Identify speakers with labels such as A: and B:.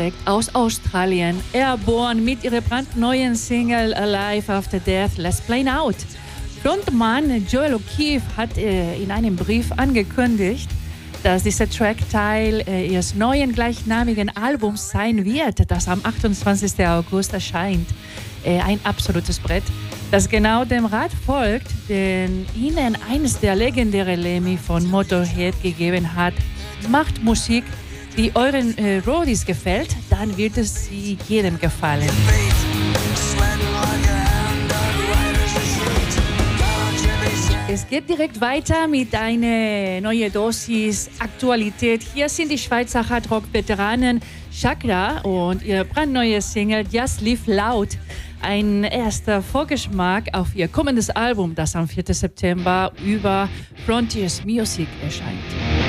A: direkt aus Australien, Airborne mit ihrer brandneuen Single Alive After Death, Let's Play Out. Frontmann Joel O'Keefe hat in einem Brief angekündigt, dass dieser Track Teil ihres neuen gleichnamigen Albums sein wird, das am 28. August erscheint. Ein absolutes Brett, das genau dem Rat folgt, den ihnen eines der legendären Lemmy von Motorhead gegeben hat. Macht Musik, die euren Roadies gefällt, dann wird es sie jedem gefallen. Es geht direkt weiter mit einer neuen Dosis Aktualität. Hier sind die Schweizer Hardrock-Veteranen Chakra und ihr brandneue Single Just Live Loud. Ein erster Vorgeschmack auf ihr kommendes Album, das am 4. September über Frontiers Music erscheint.